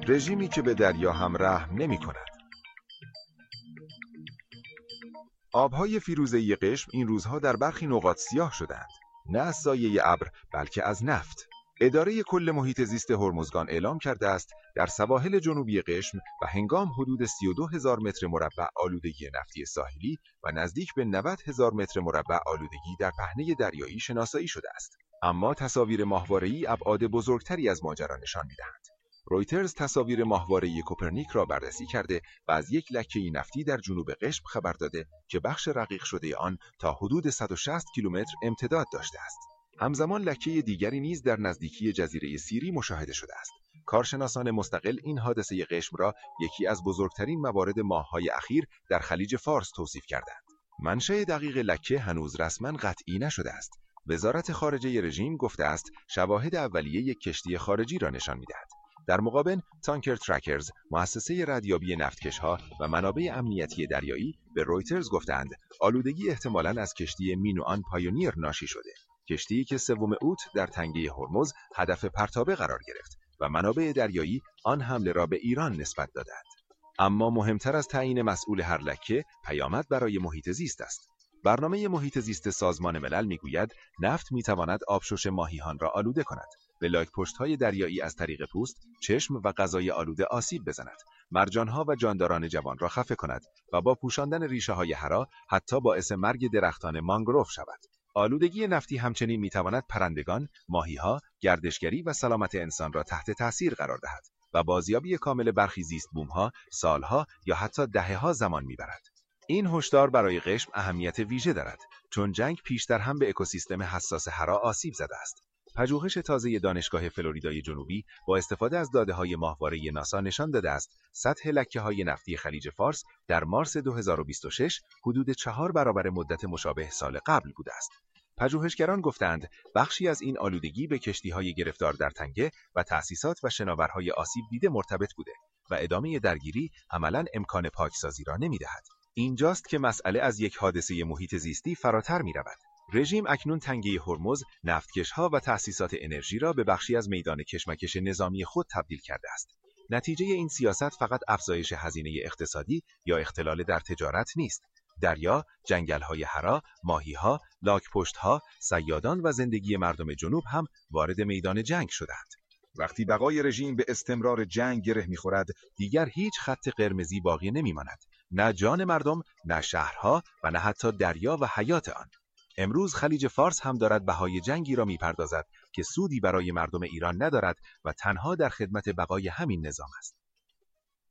رژیمی که به دریا هم رحم نمی‌کند. آبهای فیروزه‌ای قشم این روزها در برخی نقاط سیاه شدند، نه از سایه ابر بلکه از نفت. اداره کل محیط زیست هرمزگان اعلام کرده است در سواحل جنوبی قشم و هنگام حدود 32,000 متر مربع آلودگی نفتی ساحلی و نزدیک به 90,000 متر مربع آلودگی در پهنه دریایی شناسایی شده است. اما تصاویر ماهواره‌ای ابعاد بزرگتری از ماجرا نشان می‌دهند. رویترز تصاویر ماهواره‌ای کوپرنیک را بررسی کرده و از یک لکه نفتی در جنوب قشم خبر داده که بخش رقیق شده آن تا حدود 160 کیلومتر امتداد داشته است. همزمان لکه دیگری نیز در نزدیکی جزیره سیری مشاهده شده است. کارشناسان مستقل این حادثه قشم را یکی از بزرگترین موارد ماه‌های اخیر در خلیج فارس توصیف کردند. منشأ دقیق لکه هنوز رسما قطعی نشده است. وزارت خارجه رژیم گفته است شواهد اولیه یک کشتی خارجی را نشان می‌دهد. در مقابل تانکر ترکرز، مؤسسه ردیابی نفتکش‌ها و منابع امنیتی دریایی به رویترز گفتند آلودگی احتمالاً از کشتی مینوآن پایونیر ناشی شده. کشتی که 3 اوت در تنگه هرمز هدف پرتابه قرار گرفت و منابع دریایی آن حمله را به ایران نسبت دادند. اما مهمتر از تعیین مسئول هر لکه پیامد برای محیط زیست است. برنامه محیط زیست سازمان ملل میگوید نفت میتواند آبشوش ماهیان را آلوده کند، به لاک‌پشت‌های دریایی از طریق پوست، چشم و غذای آلوده آسیب بزند، مرجان‌ها و جانداران جوان را خفه کند و با پوشاندن ریشه‌های هرا حتی باعث مرگ درختان مانگروف شود. آلودگی نفتی همچنین میتواند پرندگان، ماهی‌ها، گردشگری و سلامت انسان را تحت تأثیر قرار دهد و بازیابی کامل برخی زیست بوم‌ها سالها یا حتی دهه‌ها زمان میبرد. این هشدار برای قشم اهمیت ویژه دارد، چون جنگ پیشتر هم به اکوسیستم حساس هرا آسیب زده است. پژوهش تازه دانشگاه فلوریدای جنوبی با استفاده از داده‌های ماهواره ناسا نشان داده است سطح لکه‌های نفتی خلیج فارس در مارس 2026 حدود 4 برابر مدت مشابه سال قبل بوده است. پژوهشگران گفتند بخشی از این آلودگی به کشتی‌های گرفتار در تنگه و تأسیسات و شناورهای آسیب دیده مرتبط بوده و ادامه درگیری عملاً امکان پاکسازی را نمی‌دهد. اینجاست که مسئله از یک حادثه محیط زیستی فراتر می‌رود. رژیم اکنون تنگه هرمز، نفتکش‌ها و تأسیسات انرژی را به بخشی از میدان کشمکش نظامی خود تبدیل کرده است. نتیجه این سیاست فقط افزایش هزینه اقتصادی یا اختلال در تجارت نیست. دریا، جنگل‌های هرا، ماهی‌ها، لاک‌پشت‌ها، صیادان و زندگی مردم جنوب هم وارد میدان جنگ شدند. وقتی بقای رژیم به استمرار جنگ گره می‌خورد، دیگر هیچ خط قرمزی باقی نمی‌ماند. نه جان مردم، نه شهرها و نه حتی دریا و حیات آن. امروز خلیج فارس هم دارد بهای جنگی را می‌پردازد که سودی برای مردم ایران ندارد و تنها در خدمت بقای همین نظام است.